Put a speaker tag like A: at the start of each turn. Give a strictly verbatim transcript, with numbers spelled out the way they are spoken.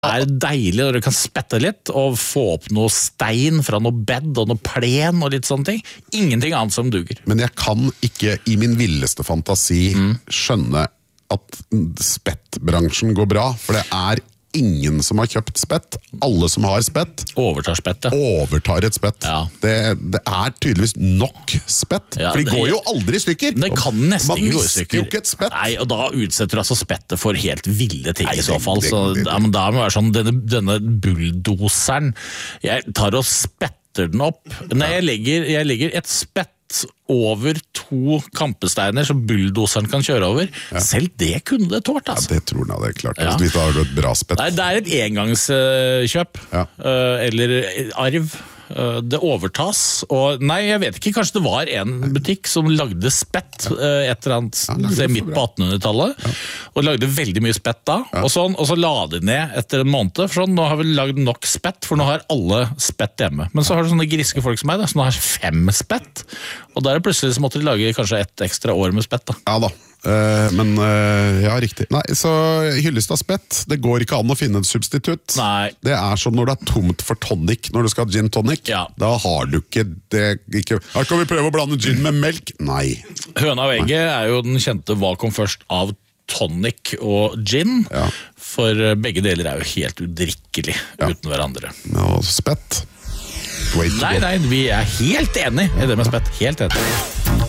A: Det er deilig når du kan spette litt og få opp noe stein fra noe bed og noe plen og litt sånne ting. Ingenting annet som duger.
B: Men jeg kan ikke i min villeste fantasi mm. skjønne at spettbransjen går bra, for det er ingen som har kjøpt spett. Alle som har spett
A: overtar spett, ja.
B: Overtar et spett.
A: Ja.
B: Det, det er tydeligvis nok spett,
A: ja,
B: for de
A: det,
B: går jo aldri i stykker.
A: Det kan nesten ikke gå i stykker.
B: Man mister jo ikke et spett.
A: Nei, og da utsetter du altså spettet for helt ville ting. Nei, i så fall.
B: Det,
A: så,
B: det, det, det.
A: Ja, men da må det være sånn, denne, denne bulldoseren, jeg tar og spetter den opp. Nei, jeg legger, jeg legger et spett over to kampesteiner som bulldoseren kan kjøre over. Ja. Selv det kunne det tårt, altså.
B: Ja, det tror jeg det er klart.
A: Ja.
B: Hvis du har et bra spett.
A: Nei, det er et engangskjøp,
B: ja.
A: eller arv. Det overtas, og nei, jeg vet ikke, kanskje det var en butikk som lagde spett ja. et eller annet ja, midt på attenhundretallet, ja. og lagde veldig mye spett da, ja. og, sånn, og så la de ned etter en måned, for sånn, nå har vi lagd nok spett, for nå har alle spett hjemme. Men så har du sånne griske folk som meg, da, som har fem spett, og da er det plutselig så måtte de lage kanskje et ekstra år med spett. Da.
B: Ja da. Uh, men uh, ja, riktig. Nei, så Hyllestad spett, det går ikke an å finne en substitutt.
A: Nei.
B: Det er som når det er tomt for tonic, når du skal ha gin tonic.
A: Ja.
B: Da har du ikke det ikke, Her kan vi prøve å blande gin med melk. Nei.
A: Høna og egget er jo den kjente hva kom først av tonic og gin, ja. for begge deler er jo helt udrikkelig ja. uten hverandre.
B: Ja, spett.
A: Nei, nei, vi er helt enige i det med spett. Helt enige.